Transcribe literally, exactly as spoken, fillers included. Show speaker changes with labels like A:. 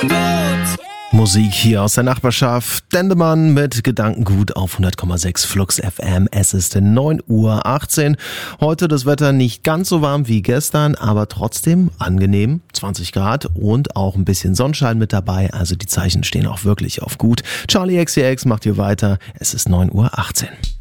A: Musik hier aus der Nachbarschaft. Dendemann mit Gedankengut auf hundert Komma sechs Flux F M. Es ist neun Uhr achtzehn. Heute das Wetter nicht ganz so warm wie gestern, aber trotzdem angenehm. zwanzig Grad und auch ein bisschen Sonnenschein mit dabei. Also die Zeichen stehen auch wirklich auf gut. Charlie X C X macht hier weiter. Es ist neun Uhr achtzehn.